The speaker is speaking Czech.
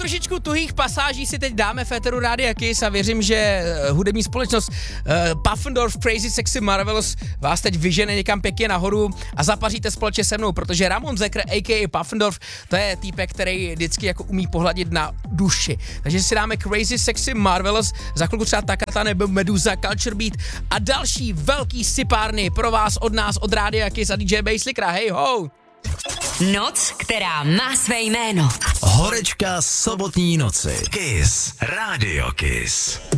trošičku tuhých pasáží si teď dáme v éteru Rádia Kiss a věřím, že hudební společnost Puffendorf Crazy Sexy Marvelous vás teď vyžene někam pěkně nahoru a zapaříte společně se mnou, protože Ramon Zekr a.k.a. Puffendorf, to je týpek, který vždycky jako umí pohladit na duši. Takže si dáme Crazy Sexy Marvelous, za chvilku třeba Takata nebo Meduza, Culture Beat a další velký sypárny pro vás od nás, od Rádia Kiss a DJ Basslikera. Hej ho! Noc, která má své jméno. Horečka sobotní noci. Kiss. Radio Kiss.